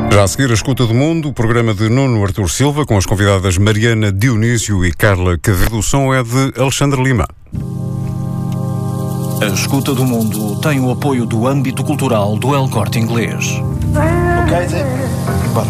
Já a seguir, a Escuta do Mundo, o programa de Nuno Artur Silva, com as convidadas Mariana Dionísio e Carla Cavedo. O som é de Alexandre Lima. A Escuta do Mundo tem o apoio do âmbito cultural do El Corte Inglês. Ok, Zé? Bora.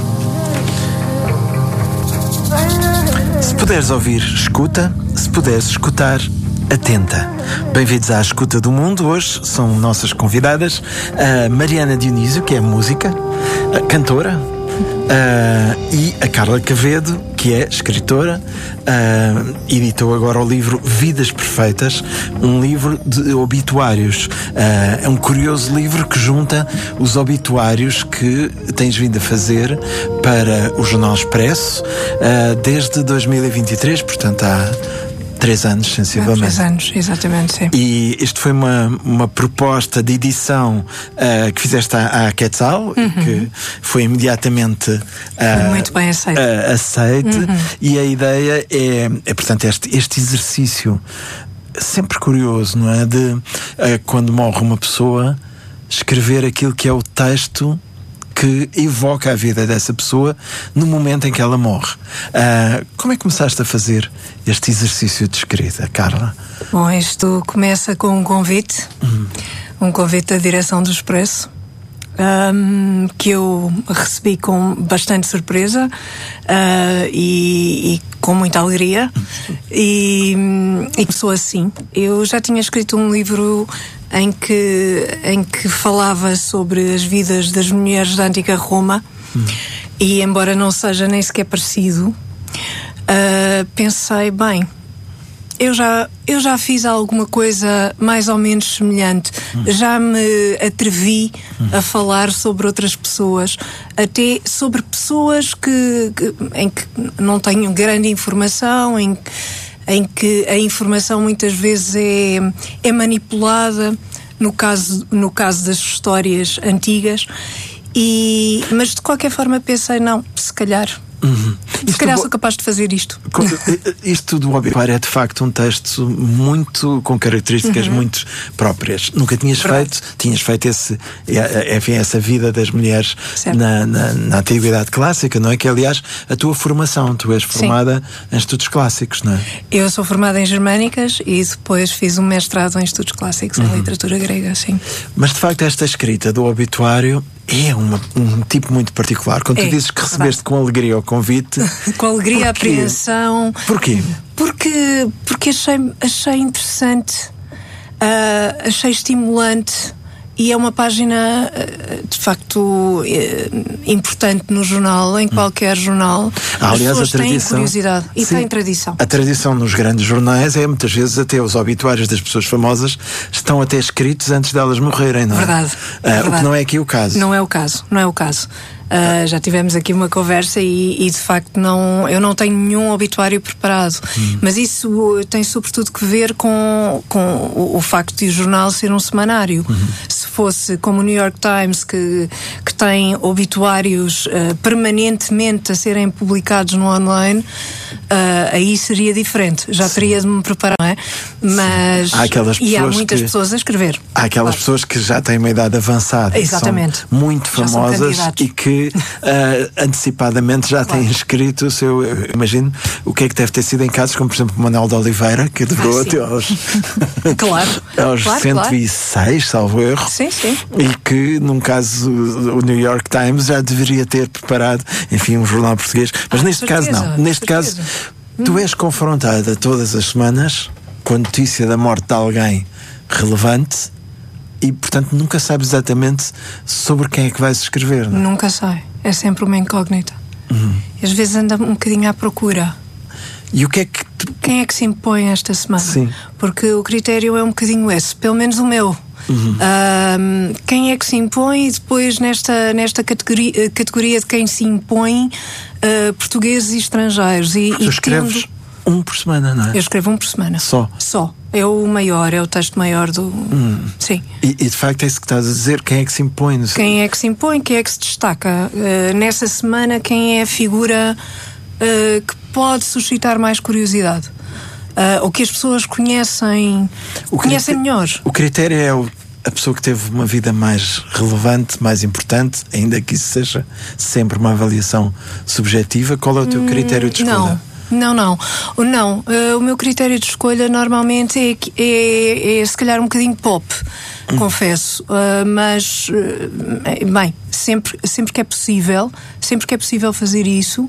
Se puderes ouvir, escuta. Se puderes escutar, atenta. Bem-vindos à Escuta do Mundo. Hoje são nossas convidadas a Mariana Dionísio, que é música, cantora, e a Carla Cavedo, que é escritora, editou agora o livro Vidas Perfeitas, um livro de obituários. É um curioso livro que junta os obituários que tens vindo a fazer para o Jornal Expresso desde 2023, portanto há 3 anos, sensivelmente. 3 anos, exatamente, sim. E isto foi uma proposta de edição que fizeste à Quetzal, que foi imediatamente muito bem aceite. E a ideia é portanto, este exercício sempre curioso, não é? De quando morre uma pessoa, escrever aquilo que é o texto que evoca a vida dessa pessoa no momento em que ela morre. Como é que começaste a fazer este exercício de escrita, Carla? Bom, isto começa com um convite, um convite da direção do Expresso, que eu recebi com bastante surpresa e com muita alegria, e começou assim. Eu já tinha escrito um livro em que falava sobre as vidas das mulheres da antiga Roma, e embora não seja nem sequer parecido, pensei, bem, eu já fiz alguma coisa mais ou menos semelhante, já me atrevi a falar sobre outras pessoas, até sobre pessoas em que não tenho grande informação, em que a informação muitas vezes é manipulada, no caso das histórias antigas, mas de qualquer forma pensei, não, se calhar sou capaz de fazer isto. Isto do obituário é de facto um texto muito com características muito próprias. Nunca tinhas feito essa vida das mulheres na antiguidade clássica, não é? Que aliás a tua formação, tu és formada em estudos clássicos, não é? Eu sou formada em germânicas e depois fiz um mestrado em estudos clássicos, em literatura grega, sim. Mas de facto esta escrita do obituário é um tipo muito particular. Quando tu dizes que recebeste com alegria o convite... Com alegria, apreensão... Porquê? Porque achei interessante, achei estimulante, e é uma página de facto importante no jornal, em qualquer jornal. Aliás, as pessoas têm curiosidade e têm tradição. A tradição nos grandes jornais é muitas vezes até os obituários das pessoas famosas estão até escritos antes delas morrerem, não é? Verdade. O que não é aqui o caso. Não é o caso. Já tivemos aqui uma conversa e de facto eu não tenho nenhum obituário preparado, mas isso tem sobretudo que ver com o facto de o jornal ser um semanário. Se fosse como o New York Times, que tem obituários permanentemente a serem publicados no online, aí seria diferente, já teria de me preparar, não é? Mas há muitas pessoas a escrever. Há aquelas pessoas que já têm uma idade avançada, exatamente, são muito famosas e que antecipadamente já têm escrito o seu... Eu imagino o que é que deve ter sido em casos como, por exemplo, o Manuel de Oliveira, que demorou até aos... aos 106, salvo erro. Sim. E que, num caso, o New York Times já deveria ter preparado, enfim, um jornal português. Mas neste caso, não. Neste caso, tu és confrontada todas as semanas com a notícia da morte de alguém relevante e, portanto, nunca sabes exatamente sobre quem é que vais escrever, não é? Nunca sei. É sempre uma incógnita. Às vezes anda um bocadinho à procura. E o que é que... Quem é que se impõe esta semana? Sim. Porque o critério é um bocadinho esse, pelo menos o meu. Quem é que se impõe? E depois nesta categoria de quem se impõe, portugueses e estrangeiros. Tu escreves um por semana, não é? Eu escrevo um por semana. Só? É o maior, é o texto maior do... Sim. E de facto é isso que estás a dizer, quem é que se impõe? Quem é que se impõe, quem é que se destaca? Nessa semana, quem é a figura que pode suscitar mais curiosidade? O que as pessoas conhecem melhor. O critério é a pessoa que teve uma vida mais relevante, mais importante, ainda que isso seja sempre uma avaliação subjetiva? Qual é o teu critério de escolha? Não. O meu critério de escolha normalmente é se calhar um bocadinho pop, confesso. Mas, bem, sempre que é possível fazer isso,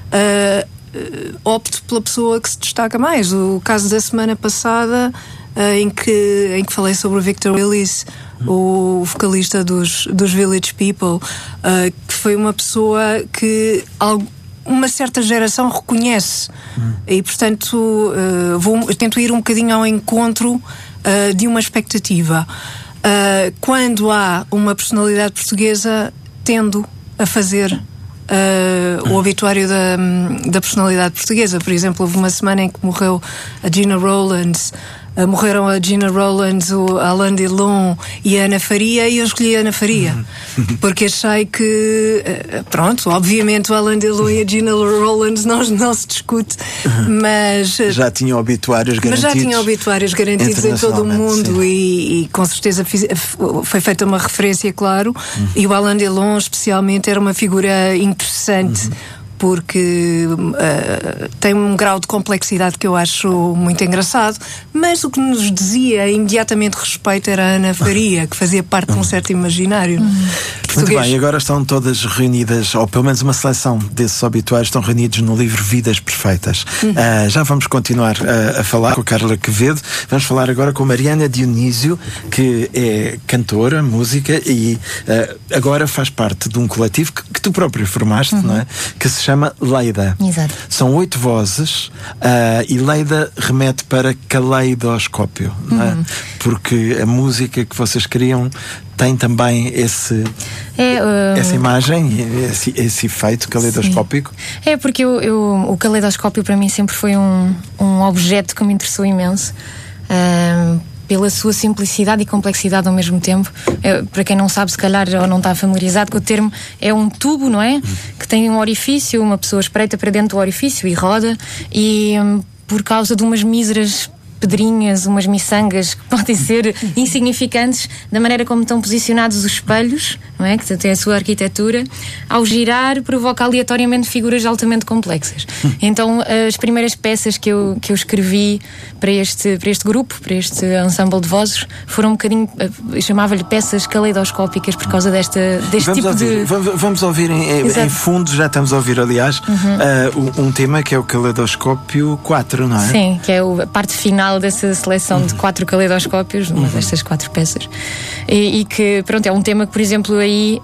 opto pela pessoa que se destaca mais. O caso da semana passada, em que falei sobre o Victor Willis, o vocalista dos Village People, que foi uma pessoa que uma certa geração reconhece. E, portanto, tento ir um bocadinho ao encontro de uma expectativa. Quando há uma personalidade portuguesa, tendo a fazer o obituário da personalidade portuguesa. Por exemplo, houve uma semana em que morreu a Gina Rowlands. Morreram a Gina Rowlands, o Alain Delon e a Ana Faria, e eu escolhi a Ana Faria porque achei que, pronto, obviamente o Alain Delon e a Gina Rowlands não se discute, mas já tinham obituários garantidos em todo o mundo, e com certeza foi feita uma referência, claro, e o Alain Delon especialmente era uma figura interessante, porque tem um grau de complexidade que eu acho muito engraçado, mas o que nos dizia imediatamente respeito era a Ana Faria, que fazia parte de um certo imaginário português. Muito bem, agora estão todas reunidas, ou pelo menos uma seleção desses obituários estão reunidos no livro Vidas Perfeitas. Já vamos continuar a falar com a Carla Quevedo. Vamos falar agora com a Mariana Dionísio, que é cantora, música, e agora faz parte de um coletivo que tu próprio formaste, não é? Que se chama Leida. Exato. São 8 vozes, e Leida remete para caleidoscópio, não é? Porque a música que vocês criam tem também essa imagem, esse efeito caleidoscópico. Sim. É porque o caleidoscópio para mim sempre foi um objeto que me interessou imenso. Pela sua simplicidade e complexidade ao mesmo tempo. Para quem não sabe, se calhar, ou não está familiarizado com o termo, é um tubo, não é? Que tem um orifício, uma pessoa espreita para dentro do orifício e roda, e por causa de umas míseras pedrinhas, umas miçangas que podem ser insignificantes, da maneira como estão posicionados os espelhos, não é? Que tem a sua arquitetura, ao girar provoca aleatoriamente figuras altamente complexas. Então as primeiras peças que eu escrevi para este grupo, para este ensemble de vozes, foram um bocadinho, chamava-lhe peças caleidoscópicas por causa deste tipo de... Vamos ouvir em fundo, já estamos a ouvir, aliás, um tema que é o Caleidoscópio 4, não é? Sim, que é a parte final dessa seleção de 4 caleidoscópios, uma destas 4 peças, e que, pronto, é um tema que, por exemplo, aí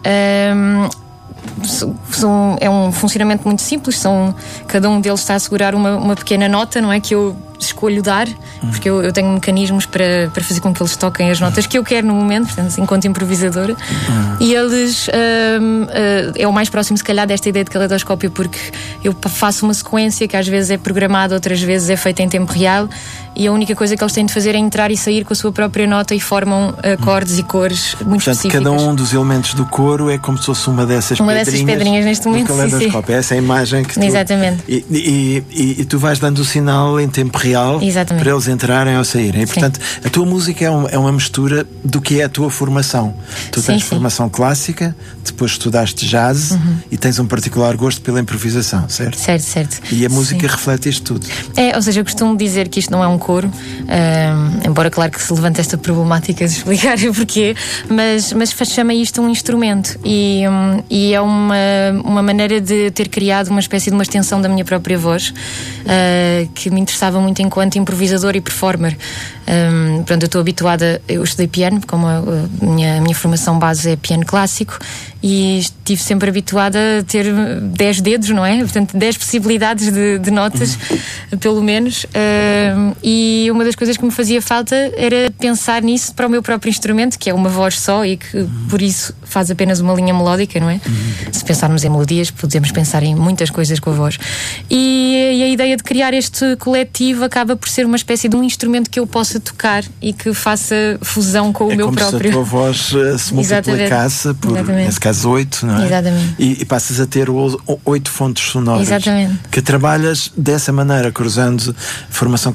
é um funcionamento muito simples. Cada um deles está a segurar uma pequena nota, não é? Que eu escolho dar, porque eu tenho mecanismos para fazer com que eles toquem as notas que eu quero no momento, portanto, enquanto improvisadora. E eles é o mais próximo, se calhar, desta ideia de caleidoscópio, porque eu faço uma sequência que às vezes é programada, outras vezes é feita em tempo real, e a única coisa que eles têm de fazer é entrar e sair com a sua própria nota, e formam acordes e cores muito específicas. Cada um dos elementos do coro é como se fosse uma dessas pedrinhas neste momento. Caleidoscópio. Essa é a imagem que tu... Exatamente. E tu vais dando o sinal em tempo real. Exatamente. Para eles entrarem ou saírem. E, portanto, a tua música é uma mistura do que é a tua formação. Tu tens formação clássica, depois estudaste jazz e tens um particular gosto pela improvisação, certo? Certo. E a música reflete isto tudo. Ou seja, eu costumo dizer que isto não é um coro, embora claro que se levante esta problemática de explicar o porquê, mas chama isto um instrumento, e é uma maneira de ter criado uma espécie de uma extensão da minha própria voz, que me interessava muito enquanto improvisador e performer. Pronto, eu estou habituada, eu estudei piano, como a minha formação base é piano clássico, e estive sempre habituada a ter 10 dedos, não é? Portanto, 10 possibilidades de notas, pelo menos, e uma das coisas que me fazia falta era pensar nisso para o meu próprio instrumento, que é uma voz só e que por isso faz apenas uma linha melódica, não é? Se pensarmos em melodias, podemos pensar em muitas coisas com a voz, e a ideia de criar este coletivo acaba por ser uma espécie de um instrumento que eu possa tocar e que faça fusão com o meu próprio. É como se a tua voz se multiplicasse por, nesse caso, 8, não é? Exatamente. E passas a ter 8 fontes sonoras. Exatamente. Que trabalhas dessa maneira, cruzando formação clássica,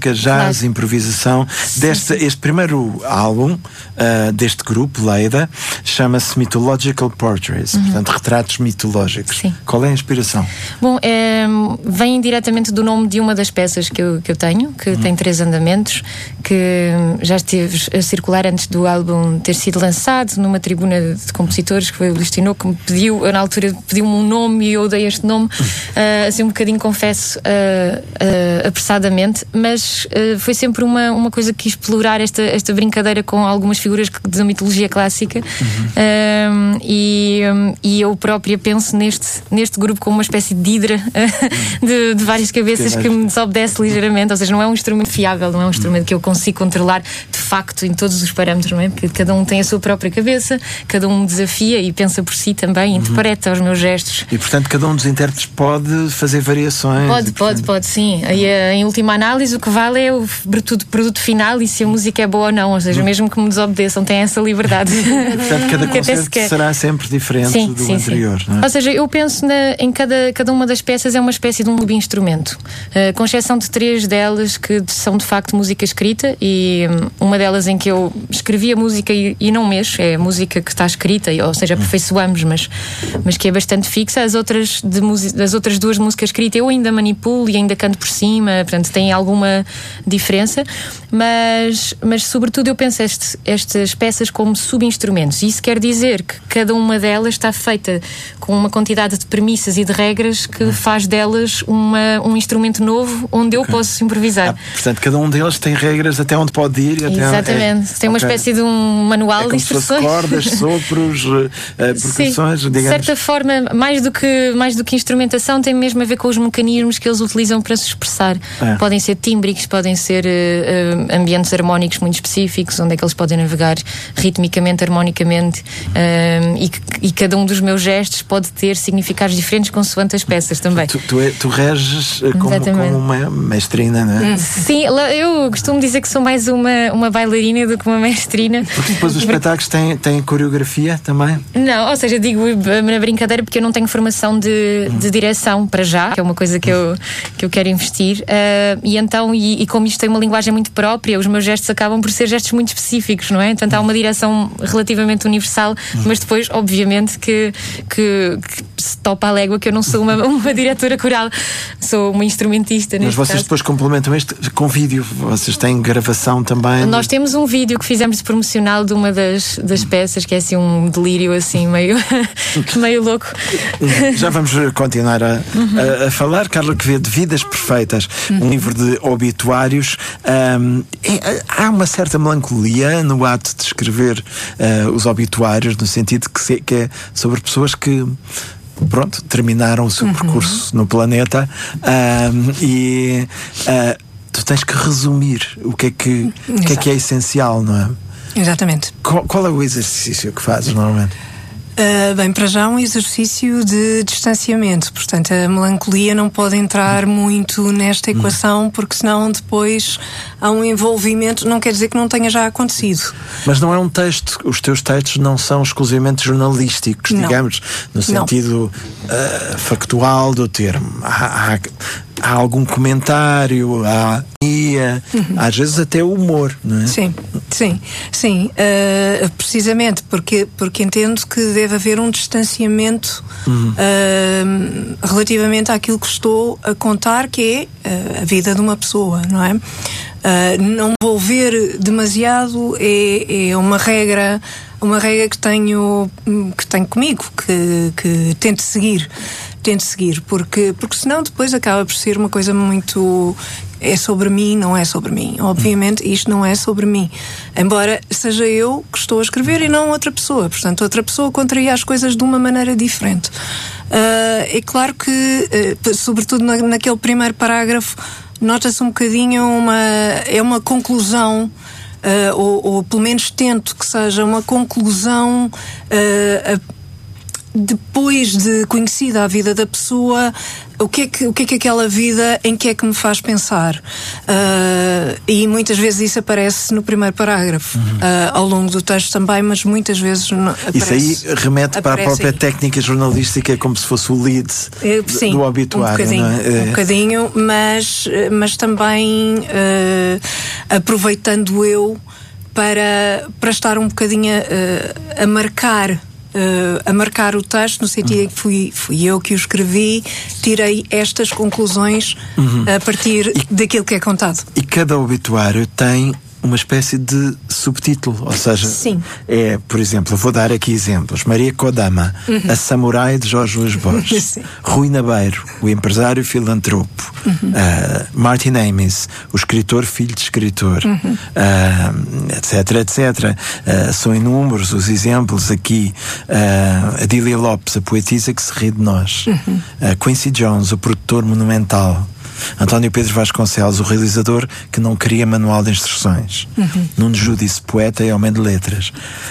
música, jazz, improvisação. Este primeiro álbum deste grupo, Leida, chama-se Mythological Portraits, portanto, retratos mitológicos. Sim. Qual é a inspiração? Bom, vem diretamente do nome de uma das peças que eu tenho, que tem 3 andamentos, que já esteve a circular antes do álbum ter sido lançado, numa tribuna de compositores, que foi o Luís Tinoco, que me pediu, na altura pediu-me um nome e eu dei este nome, assim um bocadinho, confesso, apressadamente, mas foi sempre uma coisa que quis explorar esta brincadeira com algumas figuras da mitologia clássica. E eu própria penso neste grupo como uma espécie de hidra de várias cabeças que me desobedece ligeiramente, ou seja, não é um instrumento fiável, não é um instrumento que eu consigo controlar de facto em todos os parâmetros, não é? Porque cada um tem a sua própria cabeça, cada um me desafia e pensa por si também, interpreta os meus gestos. E portanto cada um dos intérpretes pode fazer variações. Pode, sim. E, em última análise o que vale é o produto final e se a música é boa ou não, ou seja, mesmo que me desobedeçam, tem essa liberdade. E, portanto cada concerto será sempre diferente do anterior. Não é? Ou seja, eu penso em cada uma das peças é uma espécie de um instrumento, com exceção de 3 delas que são de facto música escrita, e uma delas em que eu escrevi a música e não mexo, é a música que está escrita, ou seja, aperfeiçoamos, mas que é bastante fixa. As outras 2 músicas escritas eu ainda manipulo e ainda canto por cima, portanto tem alguma diferença, mas sobretudo eu penso estas peças como subinstrumentos. Isso quer dizer que cada uma delas está feita com uma quantidade de premissas e de regras que faz delas um instrumento novo onde eu posso improvisar. Portanto, cada um deles tem regras até onde pode ir. Exatamente. Tem uma espécie de um manual de instruções. Cordas, sopros, percussões, digamos. De certa forma, mais do que instrumentação, tem mesmo a ver com os mecanismos que eles utilizam para se expressar. Podem ser tímbricos, podem ser ambientes harmónicos muito específicos, onde é que eles podem navegar ritmicamente, harmonicamente, e cada um dos meus gestos pode ter significados diferentes consoante as peças também. Tu reges como uma mestrina, não é? Sim, eu costumo dizer que sou mais uma bailarina do que uma mestrina. Porque depois os espetáculos têm coreografia também? Não, ou seja, digo na brincadeira porque eu não tenho formação de direção para já, que é uma coisa que eu quero investir, e então, e como isto tem uma linguagem muito própria, os meus gestos acabam por ser gestos muito específicos, não é? Portanto, há uma direção relativamente universal, mas depois, obviamente, que se topa a légua que eu não sou uma diretora coral, sou uma instrumentista. Mas vocês depois complementam isto com vídeo, vocês têm gravação também? Nós temos um vídeo que fizemos de promocional de uma das peças, que é assim um delírio assim meio louco. Já vamos continuar a falar. Carla Quevedo, Vidas Perfeitas, um livro de obituários. Há uma certa melancolia no ato de escrever os obituários, no sentido que é sobre pessoas que terminaram o seu percurso no planeta, e tu tens que resumir o que é essencial, não é? Exatamente. Qual é o exercício que fazes normalmente? Bem, para já um exercício de distanciamento, portanto a melancolia não pode entrar muito nesta equação, porque senão depois há um envolvimento, não quer dizer que não tenha já acontecido. Mas não é um texto, os teus textos não são exclusivamente jornalísticos, digamos, no sentido factual do termo. Há algum comentário, há às vezes até humor, não é? Sim. Precisamente porque entendo que deve haver um distanciamento relativamente àquilo que estou a contar, que é a vida de uma pessoa, não é? Não envolver demasiado é uma regra que tenho comigo, que tento seguir, porque senão depois acaba por ser uma coisa muito... É sobre mim, não é sobre mim. Obviamente isto não é sobre mim, embora seja eu que estou a escrever e não outra pessoa. Portanto, outra pessoa contraria as coisas de uma maneira diferente. É claro que, sobretudo naquele primeiro parágrafo, nota-se um bocadinho uma conclusão, ou pelo menos tento que seja uma conclusão depois de conhecida a vida da pessoa, o que é que aquela vida, em que é que me faz pensar? E muitas vezes isso aparece no primeiro parágrafo, ao longo do texto também, mas muitas vezes aparece. Isso aí remete para a própria técnica jornalística, como se fosse o lead do obituário. Um bocadinho, mas também aproveitando eu para estar um bocadinho a marcar o texto, no sentido em que fui eu que o escrevi, tirei estas conclusões a partir daquilo que é contado. E cada obituário tem uma espécie de subtítulo, ou seja, por exemplo, eu vou dar aqui exemplos: Maria Kodama, a samurai de Jorge Luís Borges, Rui Nabeiro, o empresário filantropo, Martin Amis, o escritor filho de escritor, etc. São inúmeros os exemplos aqui. Adília Lopes, a poetisa que se ri de nós, Quincy Jones, o produtor monumental, António Pedro Vasconcelos, o realizador que não queria manual de instruções, Nuno Judice, poeta e homem de letras,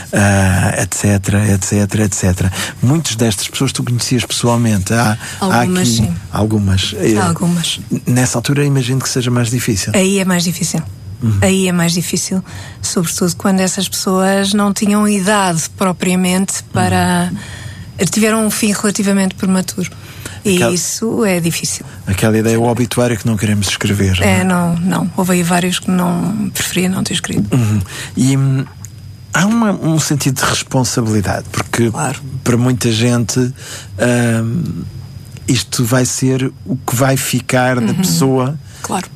etc. Muitas destas pessoas tu conhecias pessoalmente. Algumas, sim. Algumas. Nessa altura imagino que seja mais difícil. Aí é mais difícil. Aí é mais difícil, sobretudo quando essas pessoas não tinham idade propriamente para... tiveram um fim relativamente prematuro. E isso é difícil. Aquela ideia, o obituário que não queremos escrever. Não. Houve aí vários que não preferia não ter escrito. E há um sentido de responsabilidade, porque para muita gente isto vai ser o que vai ficar da pessoa. Claro.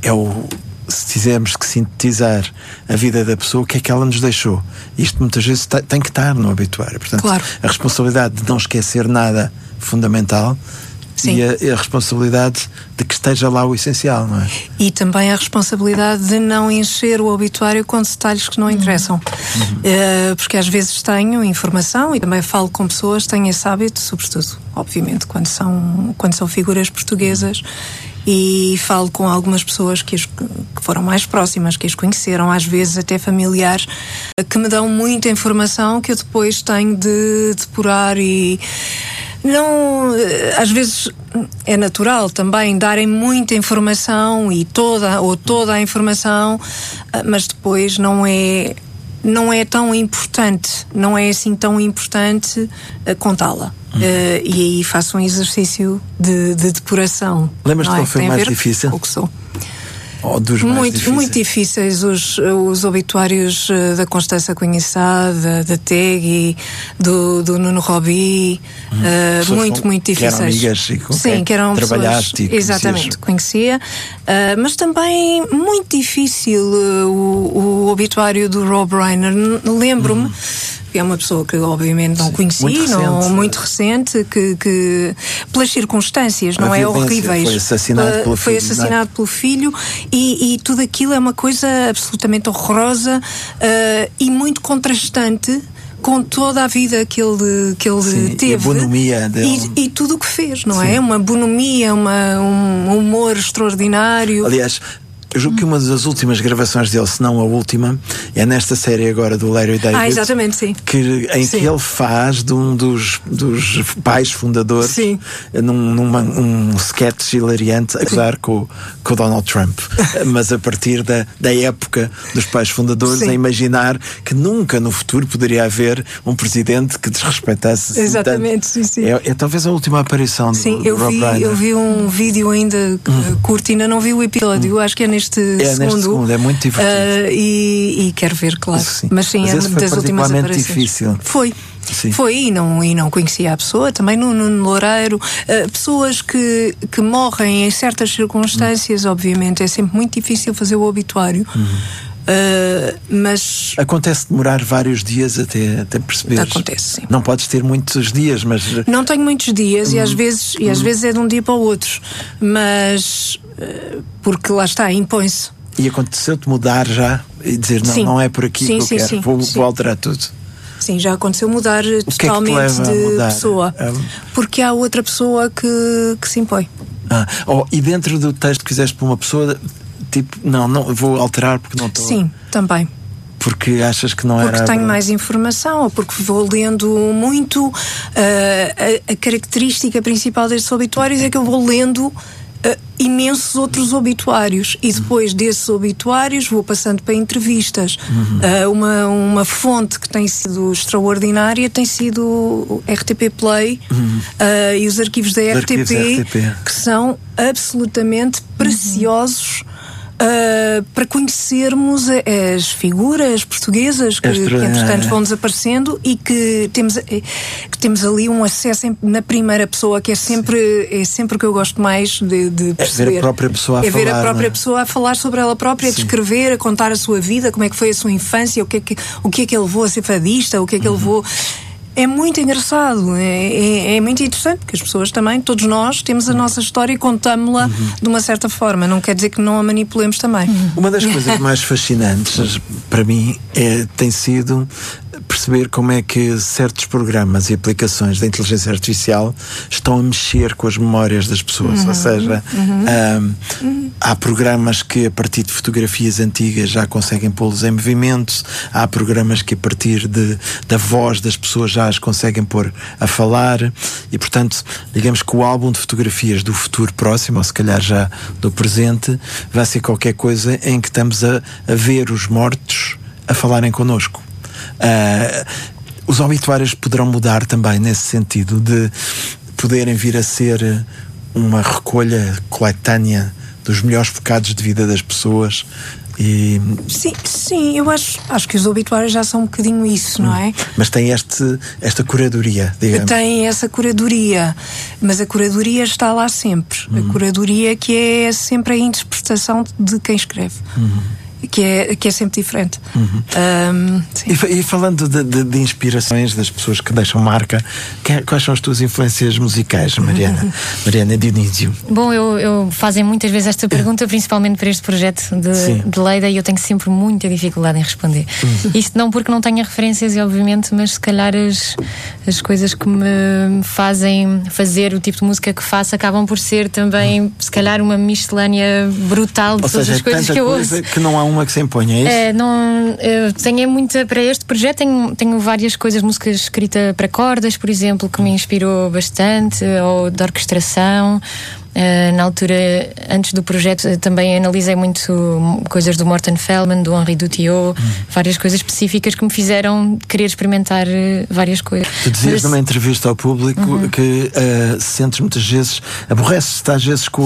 Se tivermos que sintetizar a vida da pessoa, o que é que ela nos deixou? Isto muitas vezes tem que estar no obituário. Portanto, a responsabilidade de não esquecer nada fundamental. Sim. E a responsabilidade de que esteja lá o essencial, não é? E também a responsabilidade de não encher o obituário com detalhes que não interessam. Porque às vezes tenho informação, e também falo com pessoas, tenho esse hábito, sobretudo, obviamente, quando são figuras portuguesas, e falo com algumas pessoas que foram mais próximas, que as conheceram, às vezes até familiares, que me dão muita informação que eu depois tenho de depurar. E não, às vezes é natural também darem muita informação e toda a informação, mas depois não é tão importante, não é assim tão importante contá-la. E aí faço um exercício de depuração. Lembras-te qual foi o mais difícil? O que sou. Ou dos mais difíceis? Muito difíceis os obituários da Constança Conhecá, da TEG e do Nuno Robi. Muito difíceis. Que eram amigas e com quem que eram trabalhaste pessoas, exatamente, conhecia. Mas também muito difícil o obituário do Rob Reiner. Lembro-me que é uma pessoa que obviamente não conheci, muito recente, que pelas circunstâncias, não é, horríveis, foi assassinado pelo filho, e tudo aquilo é uma coisa absolutamente horrorosa e muito contrastante com toda a vida que ele teve, e a bonomia dele. E tudo o que fez, não é? Uma bonomia, um humor extraordinário. Aliás, eu julgo que uma das últimas gravações dele, se não a última, é nesta série agora do Larry David. Exatamente, sim. Em que ele faz de um dos pais fundadores, num sketch hilariante, a gozar com o Donald Trump. Mas a partir da época dos pais fundadores, a imaginar que nunca no futuro poderia haver um presidente que desrespeitasse. Exatamente, sim. É talvez a última aparição do Rob Reiner. Eu vi um vídeo ainda curto, ainda não vi o episódio, acho que é neste segundo, é muito divertido. E quero ver, claro. Mas é uma das últimas aparições. Difícil. Foi, e não conhecia a pessoa, também no Loureiro. Pessoas que morrem em certas circunstâncias, obviamente, é sempre muito difícil fazer o obituário. Mas acontece demorar vários dias até perceber. Acontece, sim. Não podes ter muitos dias, mas não tenho muitos dias, e às vezes é de um dia para o outro, mas porque lá está, impõe-se. E aconteceu-te mudar já e dizer não é por aqui que eu quero, vou alterar tudo? Sim, já aconteceu mudar totalmente de pessoa, porque há outra pessoa que se impõe. E dentro do texto que fizeste para uma pessoa, tipo, não vou alterar porque não estou. Sim, também. porque achas que não era... Porque tenho mais informação, ou porque vou lendo muito. A característica principal destes obituários é que eu vou lendo imensos outros obituários, e depois desses obituários vou passando para entrevistas. Uma fonte que tem sido extraordinária tem sido o RTP Play, e os arquivos da RTP, que são absolutamente preciosos para conhecermos as figuras portuguesas que entretanto vão desaparecendo, e que temos ali um acesso na primeira pessoa, que é sempre o que eu gosto mais de perceber. É ver a própria pessoa a falar. Ver a própria pessoa a falar sobre ela própria, a descrever, a contar a sua vida, como é que foi a sua infância, o que é que ele levou a ser fadista, o que é que ele levou... É muito engraçado, é muito interessante, porque as pessoas também, todos nós, temos a nossa história e contamos-la de uma certa forma. Não quer dizer que não a manipulemos também. Uma das coisas mais fascinantes para mim tem sido perceber como é que certos programas e aplicações da inteligência artificial estão a mexer com as memórias das pessoas. Ou seja, há programas que a partir de fotografias antigas já conseguem pô-los em movimento, há programas que a partir da voz das pessoas já as conseguem pôr a falar, e portanto, digamos que o álbum de fotografias do futuro próximo, ou se calhar já do presente, vai ser qualquer coisa em que estamos a ver os mortos a falarem connosco. Os obituários poderão mudar também nesse sentido, de poderem vir a ser uma recolha coletânea dos melhores bocados de vida das pessoas. Sim, eu acho que os obituários já são um bocadinho isso, não é? Mas tem esta curadoria, digamos. Tem essa curadoria, mas a curadoria está lá sempre. A curadoria que é sempre a interpretação de quem escreve. Que é sempre diferente. E falando de inspirações das pessoas que deixam marca, quais são as tuas influências musicais, Mariana Dionísio? Bom, eu fazem muitas vezes esta pergunta, principalmente para este projeto de Leida, e eu tenho sempre muita dificuldade em responder. Isto não porque não tenha referências, obviamente, mas se calhar as coisas que me fazem fazer o tipo de música que faço acabam por ser também, se calhar, uma miscelânea brutal de todas as coisas que eu ouço. Que não há uma que se imponha, é isso? Eu tenho muita para este projeto, tenho várias coisas, música escrita para cordas, por exemplo, que me inspirou bastante, ou de orquestração. Na altura, antes do projeto, também analisei muito coisas do Morten Feldman, do Henri Dutillot, várias coisas específicas que me fizeram querer experimentar várias coisas. Tu dizias numa entrevista ao público que sentes muitas vezes, aborreces-te às vezes com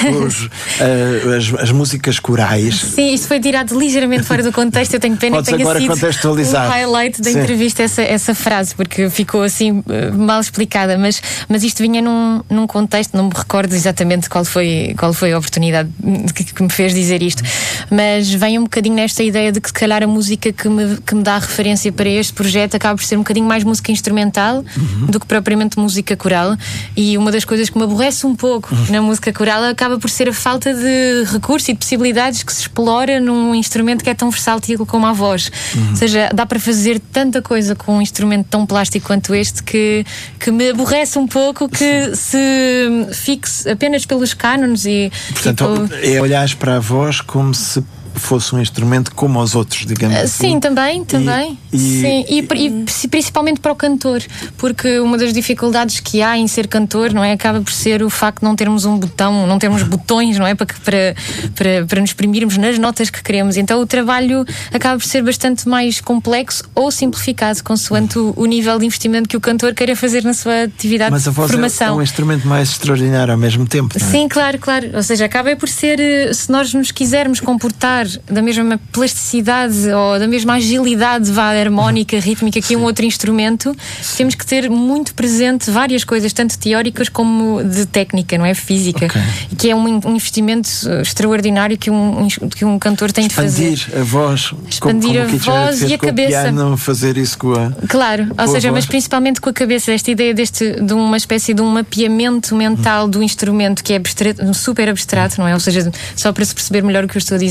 as músicas corais. Sim, isto foi tirado ligeiramente fora do contexto. Eu tenho pena que tenha sido o highlight da entrevista essa frase, porque ficou assim mal explicada, mas isto vinha num contexto, não me recordo exatamente qual foi a oportunidade que me fez dizer isto, mas vem um bocadinho nesta ideia de que se calhar a música que me dá referência para este projeto acaba por ser um bocadinho mais música instrumental do que propriamente música coral, e uma das coisas que me aborrece um pouco na música coral acaba por ser a falta de recursos e de possibilidades que se explora num instrumento que é tão versátil como a voz. Ou seja, dá para fazer tanta coisa com um instrumento tão plástico quanto este que me aborrece um pouco que se fixe apenas pelos cânones e... Portanto, é olhares para a voz como se fosse um instrumento como os outros, digamos assim. Sim, também. Sim, e principalmente para o cantor, porque uma das dificuldades que há em ser cantor, não é, acaba por ser o facto de não termos um botão, não termos botões, não é, para nos exprimirmos nas notas que queremos. Então o trabalho acaba por ser bastante mais complexo ou simplificado, consoante o nível de investimento que o cantor queira fazer na sua atividade de formação. Mas a voz é um instrumento mais extraordinário ao mesmo tempo, não é? Sim, claro. Ou seja, acaba por ser, se nós nos quisermos comportar da mesma plasticidade ou da mesma agilidade harmónica, rítmica que um outro instrumento, temos que ter muito presente várias coisas, tanto teóricas como de técnica, não é? Física. E que é um investimento extraordinário que um cantor tem de fazer. Expandir a voz. Expandir a voz e a cabeça. Piano, fazer isso com a... Claro, ou seja, mas principalmente com a cabeça, esta ideia de uma espécie de um mapeamento mental do instrumento que é super abstrato, não é? Ou seja, só para se perceber melhor o que eu estou a dizer,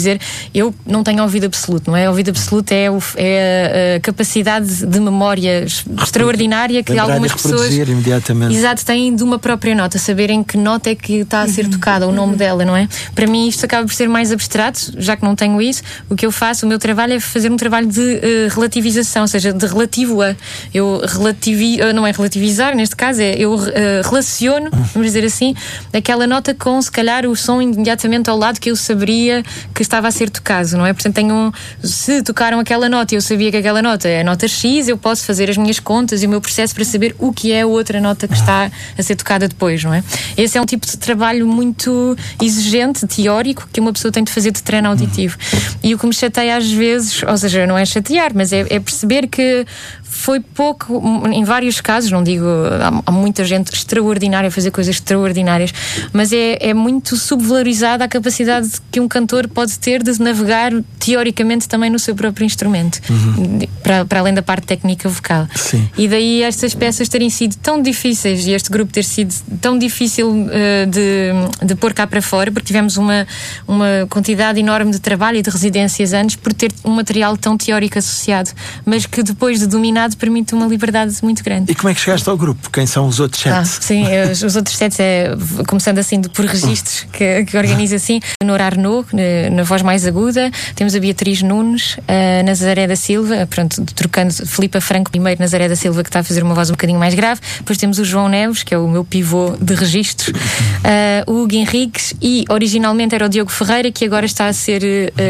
eu não tenho ouvido absoluto, não é? Ouvido absoluto é a capacidade de memória extraordinária que algumas pessoas imediatamente. Exato, têm de uma própria nota, saberem que nota é que está a ser tocada, o nome dela, não é? Para mim isto acaba por ser mais abstrato, já que não tenho isso. O que eu faço, o meu trabalho é fazer um trabalho de relativização, ou seja, de relativo a. Eu não é relativizar, neste caso é eu relaciono, vamos dizer assim, aquela nota com, se calhar, o som imediatamente ao lado que eu saberia que estava a ser tocado, não é? Portanto, se tocaram aquela nota e eu sabia que aquela nota é a nota X, eu posso fazer as minhas contas e o meu processo para saber o que é a outra nota que está a ser tocada depois, não é? Esse é um tipo de trabalho muito exigente, teórico, que uma pessoa tem de fazer de treino auditivo. E o que me chateia às vezes, ou seja, não é chatear, mas é perceber que foi pouco, em vários casos, não digo, há muita gente extraordinária a fazer coisas extraordinárias, mas é muito subvalorizada a capacidade que um cantor pode ter de navegar teoricamente também no seu próprio instrumento, para além da parte técnica vocal. Sim. E daí estas peças terem sido tão difíceis e este grupo ter sido tão difícil de pôr cá para fora, porque tivemos uma quantidade enorme de trabalho e de residências antes por ter um material tão teórico associado, mas que depois de dominado permite uma liberdade muito grande. E como é que chegaste ao grupo? Quem são os outros 7? Sim, os outros 7 começando assim por registros que organiza assim, a Nora Arnaud na voz mais aguda, temos a Beatriz Nunes, a Nazaré da Silva, pronto, trocando Filipa Franco primeiro, Nazaré da Silva que está a fazer uma voz um bocadinho mais grave, depois temos o João Neves, que é o meu pivô de registros, o Hugo Henriques, e originalmente era o Diogo Ferreira, que agora está a ser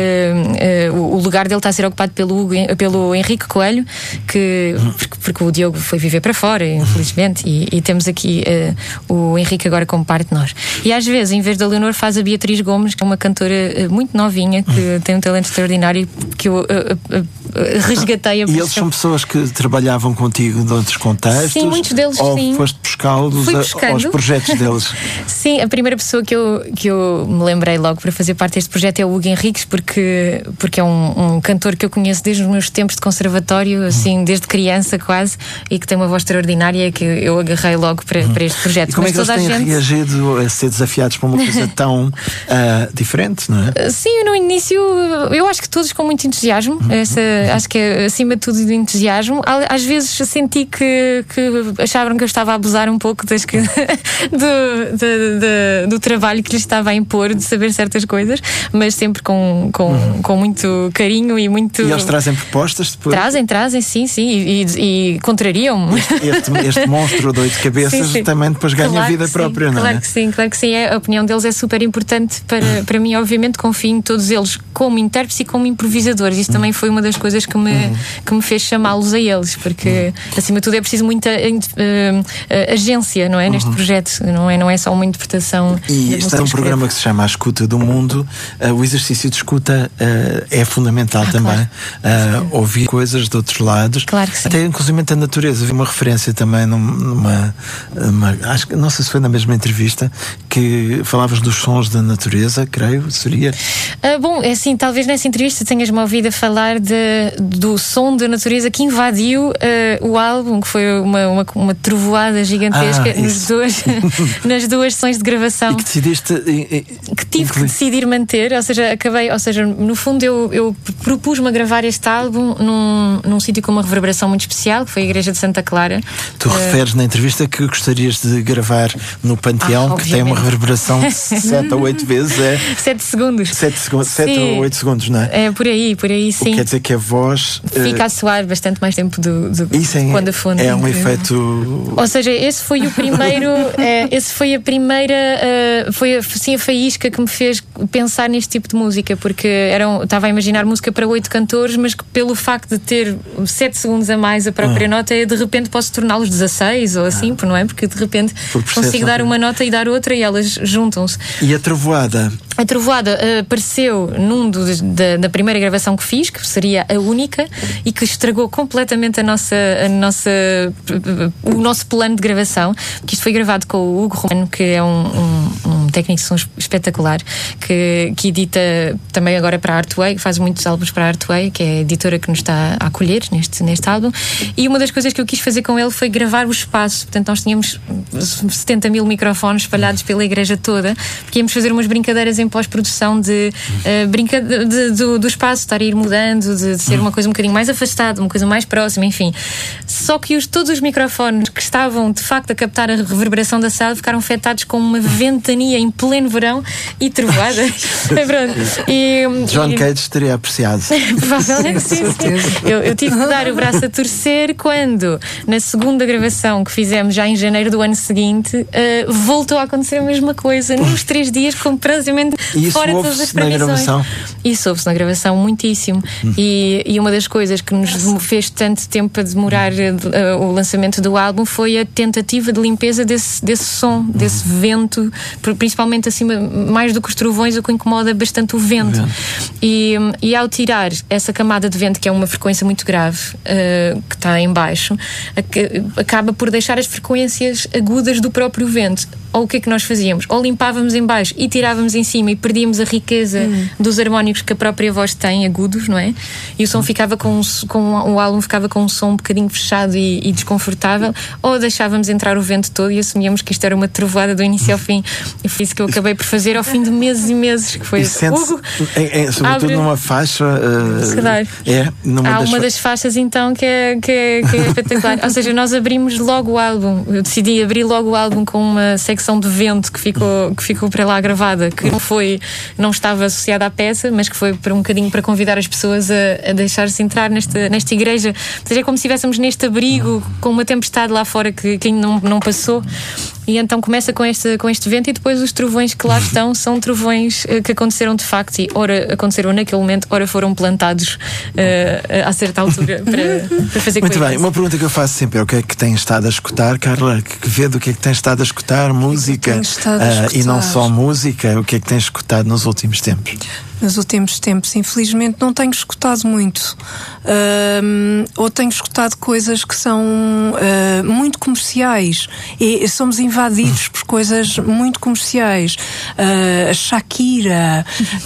o lugar dele está a ser ocupado pelo Henrique Coelho, porque o Diogo foi viver para fora, infelizmente, e temos aqui o Henrique agora como parte de nós. E às vezes, em vez da Leonor, faz a Beatriz Gomes, que é uma cantora muito novinha, que tem um talento extraordinário, que eu resgatei. E eles são pessoas que trabalhavam contigo de outros contextos? Sim, muitos deles, ou sim. Ou foste buscá-los aos projetos deles? Sim, a primeira pessoa que eu me lembrei logo para fazer parte deste projeto é o Hugo Henriques, porque é um cantor que eu conheço desde os meus tempos de conservatório, assim, desde criança quase, e que tem uma voz extraordinária, que eu agarrei logo para este projeto. E como é que eles têm reagido a ser desafiados para uma coisa tão diferente, não é? Sim, no início eu acho que todos com muito entusiasmo, acho que é acima de tudo do entusiasmo. Às vezes senti que achavam que eu estava a abusar um pouco do trabalho que lhes estava a impor, de saber certas coisas, mas sempre com muito carinho e muito... E eles trazem propostas depois? Trazem, sim, e contrariam-me. Este monstro de 8 cabeças sim. Também depois ganha vida própria, não é? Claro que sim. A opinião deles é super importante para mim. Obviamente confio em todos eles como intérpretes e como improvisadores. Isso também foi uma das coisas que me fez chamá-los a eles, porque acima de tudo é preciso muita agência, não é? Neste projeto, não é só uma interpretação. E este é um programa que se chama A Escuta do Mundo. O exercício de escuta é fundamental também. Claro. Ouvir coisas de outros lados. Claro que sim. Até inclusive a natureza. Vi uma referência também acho que não sei se foi na mesma entrevista, que falavas dos sons da natureza, creio, seria? Bom, é assim, talvez nessa entrevista tenhas-me ouvido a falar do som da natureza que invadiu o álbum, que foi uma trovoada gigantesca nas duas sessões de gravação. E que decidiste... que tive que decidir manter, ou seja, no fundo eu propus-me a gravar este álbum num sítio com uma reverberação muito especial, que foi a Igreja de Santa Clara. Tu referes na entrevista que gostarias de gravar no Panteão, que tem uma reverberação de 7 ou 8 vezes. 7 segundos. 7 ou 8 segundos, não é? É por aí, sim. O que quer dizer que a voz... fica a soar bastante mais tempo do quando a fonte... É um efeito... Ou seja, esse foi o primeiro... foi a faísca que me fez pensar neste tipo de música, porque estava a imaginar música para 8 cantores, mas que pelo facto de ter 7 segundos a mais a própria nota, de repente posso torná-los 16 ou assim, não é? Porque de repente consigo dar uma nota e dar outra e elas juntam-se. E a trovoada? A trovoada apareceu da primeira gravação que fiz, que seria a única, e que estragou completamente o nosso plano de gravação, que isto foi gravado com o Hugo Romano, que é um um técnico de som espetacular que edita também agora para a Artway, faz muitos álbuns para a Artway, que é a editora que nos está a acolher neste álbum. E uma das coisas que eu quis fazer com ele foi gravar o espaço. Portanto, nós tínhamos 70 mil microfones espalhados pela igreja toda, porque íamos fazer umas brincadeiras em pós-produção do espaço estar a ir mudando, de ser uma coisa um bocadinho mais afastada, uma coisa mais próxima, enfim. Só que todos os microfones que estavam de facto a captar a reverberação da sala ficaram afetados com uma ventania em pleno verão e trovoadas. John Cage teria apreciado. Provavelmente sim. Eu tive que dar o braço a torcer quando, na segunda gravação que fizemos já em janeiro do ano seguinte, voltou a acontecer a mesma coisa nos 3 dias, completamente fora de todas as previsões. Isso ouve-se na gravação muitíssimo. E uma das coisas que nos fez tanto tempo a demorar o lançamento do álbum foi a tentativa de limpeza desse som, desse vento, principalmente acima, mais do que os trovões, o que incomoda bastante o vento. E ao tirar essa camada de vento, que é uma frequência muito grave, que está em baixo, acaba por deixar as frequências agudas do próprio vento. Ou o que é que nós fazíamos? Ou limpávamos em baixo e tirávamos em cima e perdíamos a riqueza dos harmónicos que a própria voz tem, agudos, não é? E o som ficava o álbum ficava com um som um bocadinho fechado e desconfortável, ou deixávamos entrar o vento todo e assumíamos que isto era uma trovoada do início ao fim. E foi isso que eu acabei por fazer ao fim de meses e meses, que foi sobretudo numa faixa. Há uma das faixas então que é espetacular. Ou seja, nós abrimos logo o álbum. Eu decidi abrir logo o álbum com uma secção de vento que ficou para lá gravada, que não estava associada à peça, mas que foi para um bocadinho para convidar as pessoas a deixar-se entrar nesta igreja. Ou seja, é como se estivéssemos neste abrigo com uma tempestade lá fora que ainda não passou. E então começa com este vento, e depois os trovões que lá estão são trovões que aconteceram de facto, e ora aconteceram naquele momento, ora foram plantados a certa altura para fazer coisas. Muito bem, uma pergunta que eu faço sempre é: o que é que tem estado a escutar, Carla? Que vê do que é que tem estado a escutar? Música? E não só música, o que é que tem escutado nos últimos tempos? Nos últimos tempos, infelizmente, não tenho escutado muito. Ou tenho escutado coisas que são muito comerciais. E somos invadidos por coisas muito comerciais. A Shakira,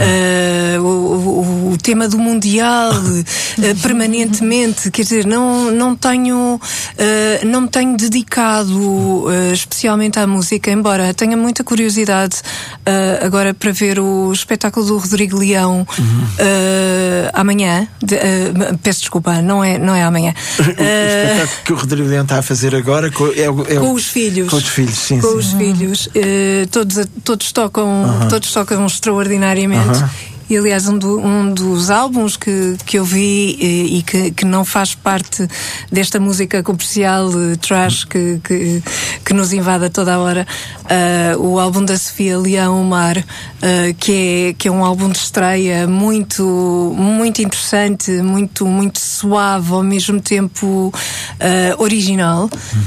o tema do Mundial, permanentemente. Quer dizer, não me tenho dedicado especialmente à música, embora tenha muita curiosidade agora para ver o espetáculo do Rodrigo Leão amanhã. Peço desculpa, não é amanhã. O espetáculo que o Rodrigo Leão está a fazer agora com os filhos. Com os filhos, sim. Com os filhos. Todos tocam extraordinariamente. E, aliás, um dos álbuns que eu vi e que não faz parte desta música comercial trash que nos invade a toda a hora, o álbum da Sofia Leão, O Mar, que é um álbum de estreia muito, muito interessante, muito, muito suave, ao mesmo tempo original.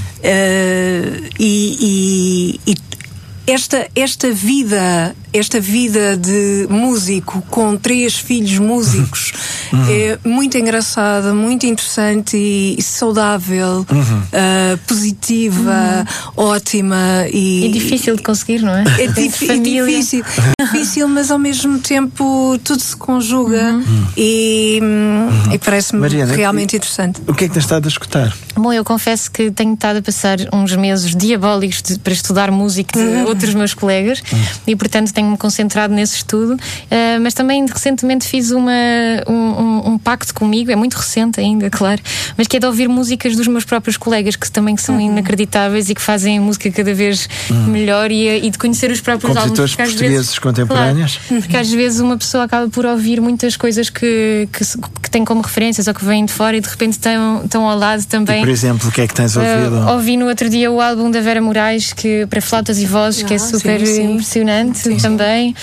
Esta vida de músico com 3 filhos músicos é muito engraçada, muito interessante e saudável, positiva, ótima e difícil de conseguir, não é? É difícil, mas ao mesmo tempo tudo se conjuga e parece-me Mariana, realmente interessante. O que é que tens estado a escutar? Bom, eu confesso que tenho estado a passar uns meses diabólicos para estudar música de outros meus colegas e, portanto, tenho-me concentrado nesse estudo, mas também recentemente fiz um pacto comigo, é muito recente ainda, claro, mas que é de ouvir músicas dos meus próprios colegas, que também são inacreditáveis e que fazem a música cada vez melhor, e de conhecer os próprios álbuns. Compositores portugueses contemporâneos? Claro, porque às vezes uma pessoa acaba por ouvir muitas coisas que tem como referências ou que vêm de fora e de repente estão ao lado também. E, por exemplo, o que é que tens ouvido? Ouvi no outro dia o álbum da Vera Moraes, para flautas e vozes, que é super impressionante. Sim. também.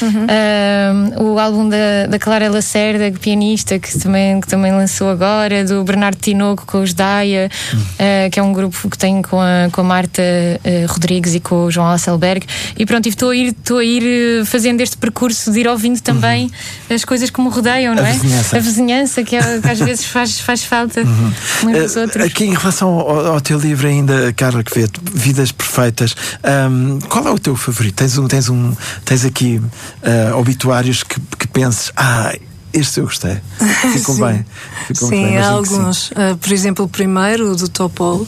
O álbum da Clara Lacerda, pianista, que também lançou agora, do Bernardo Tinoco com os Daia, que é um grupo que tenho com a Marta Rodrigues e com o João Alcelberg. E pronto, estou a ir fazendo este percurso de ir ouvindo também as coisas que me rodeiam, não é? A vizinhança, que às vezes faz falta uns dos outros. Aqui em relação ao teu livro ainda, Carla Quevedo, Vidas Perfeitas, qual é o teu favorito? Tens aqui obituários que penses, este eu gostei. Ficam bem. Sim, há alguns. Por exemplo, o primeiro, o do Topol.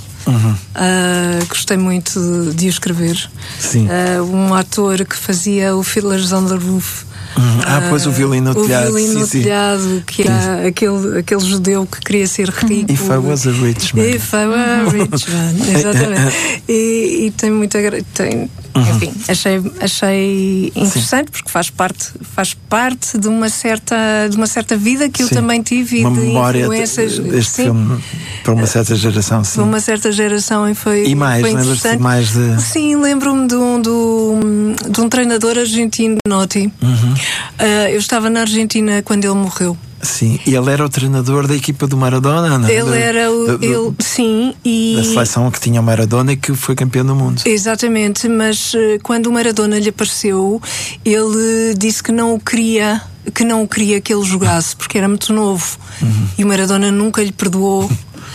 Gostei muito de o escrever. Sim. Um ator que fazia o Fiddler's on the Roof. Pois o Violino no Telhado. O Violino no Telhado, que era aquele judeu que queria ser rico. If I was a rich man. If I were a rich man. Exatamente. E tem muita. Enfim, achei interessante, porque faz parte de uma certa vida que eu também tive, uma e de memória influências deste filme para uma certa geração. Sim. Para uma certa geração, e foi lembras-te mais de... Sim, lembro-me de um treinador argentino, Notti. Eu estava na Argentina quando ele morreu. Sim, e ele era o treinador da equipa do Maradona, não é? Ele era sim, e da seleção que tinha o Maradona e que foi campeão do mundo. Exatamente, mas quando o Maradona lhe apareceu, ele disse que não o queria que ele jogasse, porque era muito novo. E o Maradona nunca lhe perdoou.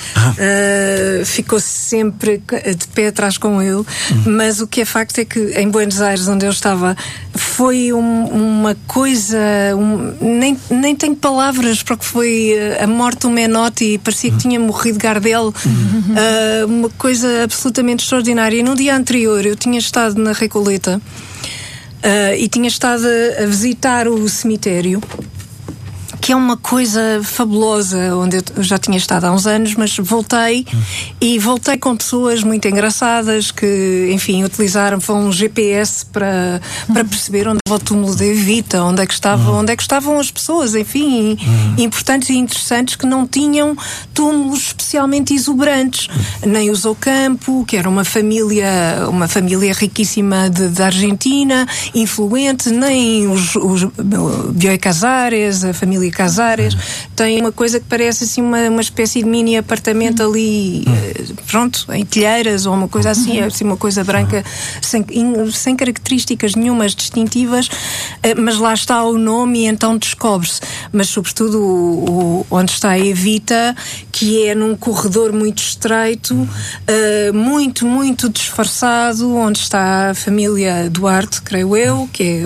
Ficou sempre de pé atrás com ele. Mas o que é facto é que em Buenos Aires, onde eu estava, foi uma coisa, nem tenho palavras, porque foi a morte do Menotti, e parecia que tinha morrido Gardel. Uma coisa absolutamente extraordinária. E no dia anterior eu tinha estado na Recoleta e tinha estado a visitar o cemitério, que é uma coisa fabulosa, onde eu já tinha estado há uns anos, mas voltei com pessoas muito engraçadas que, enfim, utilizaram um GPS para perceber onde estava o túmulo de Evita, onde é que estavam as pessoas, enfim, importantes e interessantes, que não tinham túmulos especialmente exuberantes, nem os Ocampo, que era uma família riquíssima da Argentina, influente, nem os Bioy Casares, a família Casares. Tem uma coisa que parece assim uma espécie de mini apartamento ali, pronto, em telheiras, ou uma coisa assim, assim, uma coisa branca, sem características nenhumas distintivas, mas lá está o nome, e então descobre-se. Mas sobretudo onde está a Evita, que é num corredor muito estreito, muito, muito disfarçado, onde está a família Duarte, creio eu, que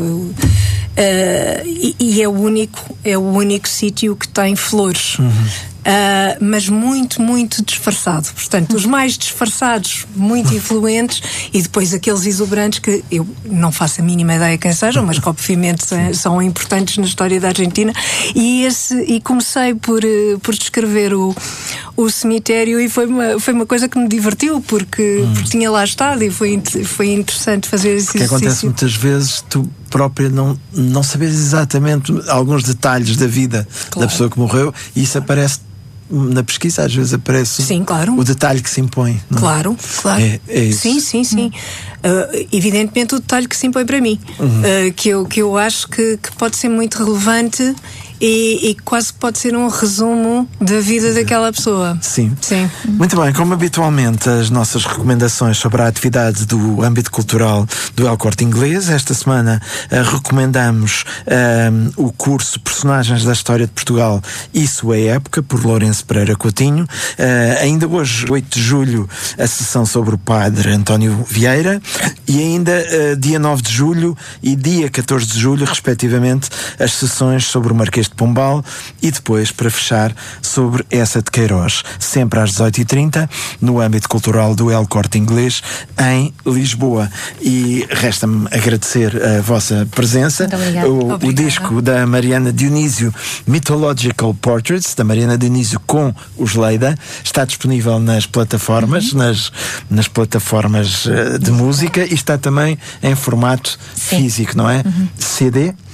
é e é o único sítio que tem flores. Mas muito, muito disfarçado. Portanto, os mais disfarçados, muito influentes, e depois aqueles exuberantes que eu não faço a mínima ideia quem sejam, mas que obviamente são importantes na história da Argentina. E comecei por descrever o cemitério, e foi uma coisa que me divertiu, porque tinha lá estado, e foi interessante fazer esse exercício. O que acontece muitas vezes, tu própria não sabes exatamente alguns detalhes da vida da pessoa que morreu, e isso aparece na pesquisa, às vezes aparece. Sim, claro. O detalhe que se impõe. Não? Claro. É isso. Sim. Evidentemente o detalhe que se impõe para mim, que eu acho que pode ser muito relevante, e quase pode ser um resumo da vida daquela pessoa. Sim. Muito bem, como habitualmente, as nossas recomendações sobre a atividade do âmbito cultural do El Corte Inglês. Esta semana recomendamos o curso Personagens da História de Portugal, Isso é Época, por Lourenço Pereira Coutinho. Ainda hoje, 8 de julho, a sessão sobre o padre António Vieira, e ainda dia 9 de julho e dia 14 de julho, respectivamente, as sessões sobre o Marquês de Pombal, e depois, para fechar, sobre Essa de Queiroz, sempre às 18h30, no âmbito cultural do El Corte Inglês, em Lisboa. E resta-me agradecer a vossa presença. O disco da Mariana Dionísio, Mythological Portraits, da Mariana Dionísio com os Leida, está disponível nas plataformas, nas plataformas de música, e está também em formato físico, não é? CD.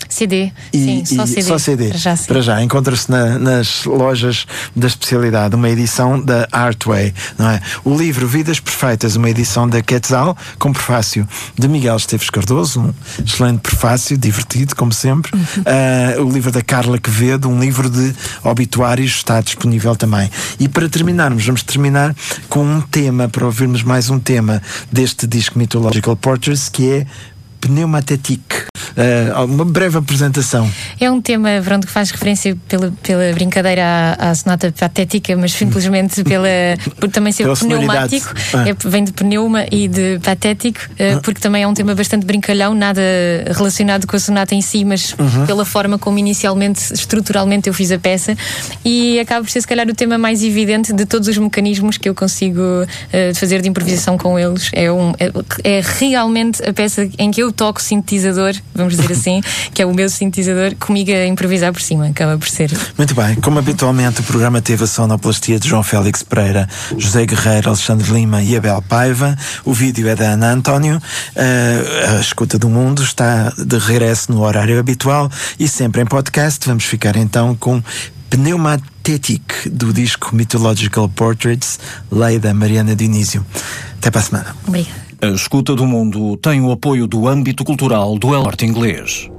CD. E Sim, só CD. Para já. Encontra-se nas lojas da especialidade uma edição da Artway, não é? O livro Vidas Perfeitas, uma edição da Quetzal, com prefácio de Miguel Esteves Cardoso, um excelente prefácio, divertido, como sempre. O livro da Carla Quevedo, um livro de obituários, está disponível também. E para terminarmos, vamos terminar com um tema, para ouvirmos mais um tema deste disco Mythological Portraits, que é Pneumatétique. Uma breve apresentação. É um tema, pronto, que faz referência pela brincadeira à sonata patética, mas simplesmente por também ser pneumático. Vem de pneuma e de patético, porque também é um tema bastante brincalhão, nada relacionado com a sonata em si, mas pela forma como inicialmente, estruturalmente eu fiz a peça, e acaba por ser se calhar o tema mais evidente de todos os mecanismos que eu consigo fazer de improvisação com eles. É realmente a peça em que eu toco sintetizador, vamos dizer assim, que é o meu sintetizador, comigo a improvisar por cima, acaba por ser. Muito bem, como habitualmente o programa teve a sonoplastia de João Félix Pereira, José Guerreiro, Alexandre Lima e Abel Paiva. O vídeo é da Ana António. A Escuta do Mundo está de regresso no horário habitual e sempre em podcast. Vamos ficar então com Pneumatétique, do disco Mythological Portraits, lei da Mariana Dionísio. Até para a semana. Obrigada. A Escuta do Mundo tem o apoio do âmbito cultural do El Corte Inglês.